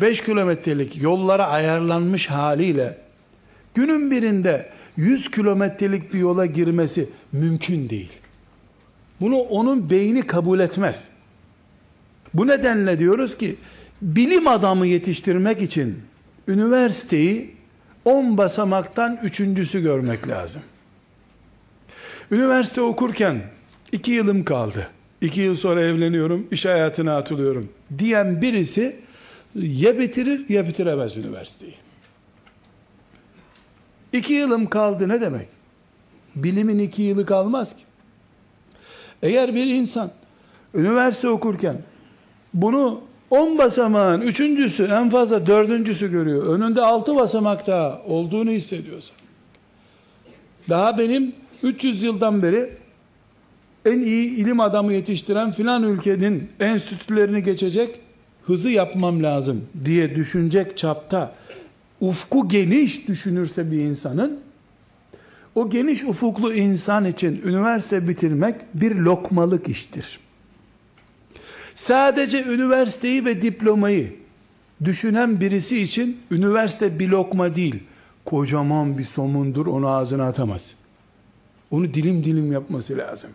45 kilometrelik yollara ayarlanmış haliyle günün birinde 100 kilometrelik bir yola girmesi mümkün değil. Bunu onun beyni kabul etmez. Bu nedenle diyoruz ki bilim adamı yetiştirmek için üniversiteyi 10 basamaktan üçüncüsü görmek lazım. Üniversite okurken 2 yılım kaldı, 2 yıl sonra evleniyorum, iş hayatına atılıyorum diyen birisi ya bitirir ya bitiremez üniversiteyi. 2 yılım kaldı ne demek? Bilimin 2 yılı kalmaz ki. Eğer bir insan üniversite okurken bunu 10 basamağın üçüncüsü, en fazla dördüncüsü görüyor, önünde 6 basamak daha olduğunu hissediyorsa, daha benim 300 yıldan beri en iyi ilim adamı yetiştiren filan ülkenin enstitülerini geçecek hızı yapmam lazım diye düşünecek çapta ufku geniş düşünürse bir insanın, o geniş ufuklu insan için üniversite bitirmek bir lokmalık iştir. Sadece üniversiteyi ve diplomayı düşünen birisi için üniversite bir lokma değil, kocaman bir somundur, onu ağzına atamaz. Onu dilim dilim yapması lazım.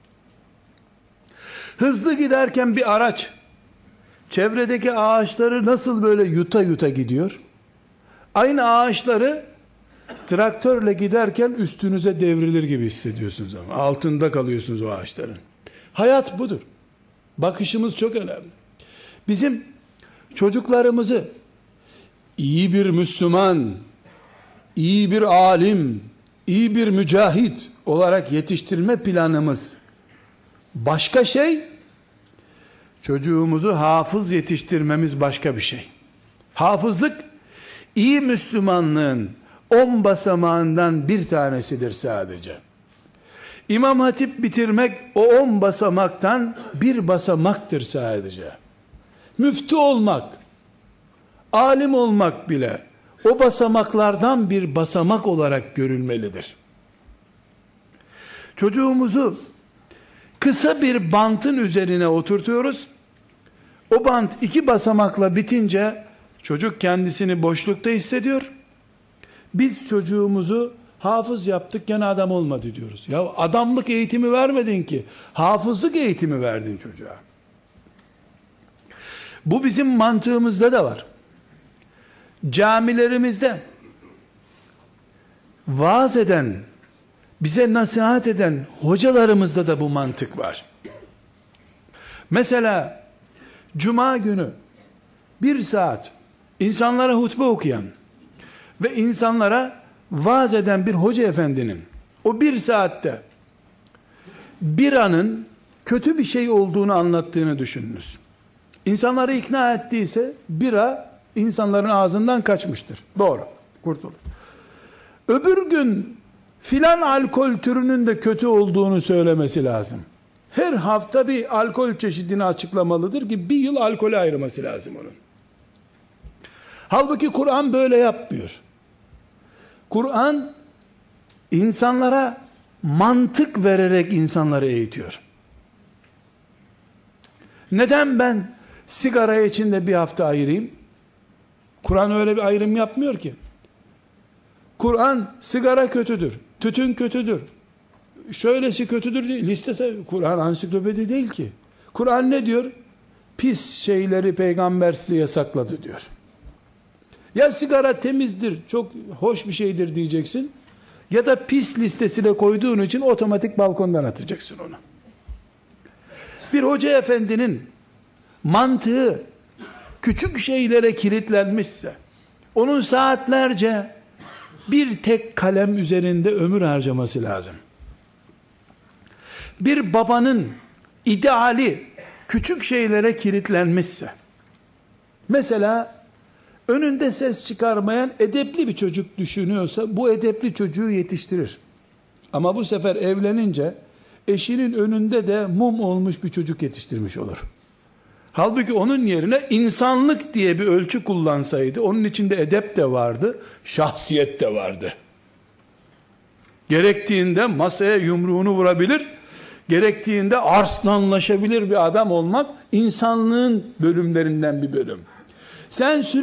Hızlı giderken bir araç çevredeki ağaçları nasıl böyle yuta yuta gidiyor? Aynı ağaçları traktörle giderken üstünüze devrilir gibi hissediyorsunuz ama altında kalıyorsunuz o ağaçların. Hayat budur. Bakışımız çok önemli. Bizim çocuklarımızı iyi bir Müslüman, iyi bir alim, iyi bir mücahit olarak yetiştirme planımız başka şey, çocuğumuzu hafız yetiştirmemiz başka bir şey. Hafızlık, iyi Müslümanlığın 10 basamağından bir tanesidir sadece. İmam Hatip bitirmek o 10 basamaktan bir basamaktır sadece. Müftü olmak, alim olmak bile o basamaklardan bir basamak olarak görülmelidir. Çocuğumuzu kısa bir bantın üzerine oturtuyoruz. O bant 2 basamakla bitince çocuk kendisini boşlukta hissediyor. Biz çocuğumuzu hafız yaptık gene adam olmadı diyoruz. Ya adamlık eğitimi vermedin ki, hafızlık eğitimi verdin çocuğa. Bu bizim mantığımızda da var. Camilerimizde vaaz eden, bize nasihat eden hocalarımızda da bu mantık var. Mesela Cuma günü 1 saat insanlara hutbe okuyan ve insanlara vaaz eden bir hoca efendinin o 1 saatte biranın kötü bir şey olduğunu anlattığını düşününüz. İnsanları ikna ettiyse bira insanların ağzından kaçmıştır. Doğru, kurtulur. Öbür gün filan alkol türünün de kötü olduğunu söylemesi lazım. Her hafta bir alkol çeşidini açıklamalıdır ki bir yıl alkole ayırması lazım onun. Halbuki Kur'an böyle yapmıyor. Kur'an insanlara mantık vererek insanları eğitiyor. Neden ben sigara için de bir hafta ayırayım? Kur'an öyle bir ayrım yapmıyor ki. Kur'an sigara kötüdür, tütün kötüdür, şöylesi kötüdür diye listesi. Kur'an ansiklopedi değil ki. Kur'an ne diyor? Pis şeyleri peygamber size yasakladı diyor. Ya sigara temizdir, çok hoş bir şeydir diyeceksin, ya da pis listesine koyduğun için otomatik balkondan atacaksın onu. Bir hoca efendinin mantığı küçük şeylere kilitlenmişse, onun saatlerce bir tek kalem üzerinde ömür harcaması lazım. Bir babanın ideali küçük şeylere kilitlenmişse, mesela önünde ses çıkarmayan edepli bir çocuk düşünüyorsa, bu edepli çocuğu yetiştirir. Ama bu sefer evlenince eşinin önünde de mum olmuş bir çocuk yetiştirmiş olur. Halbuki onun yerine insanlık diye bir ölçü kullansaydı, onun içinde edep de vardı, şahsiyet de vardı. Gerektiğinde masaya yumruğunu vurabilir, gerektiğinde arslanlaşabilir bir adam olmak, insanlığın bölümlerinden bir bölüm. Sen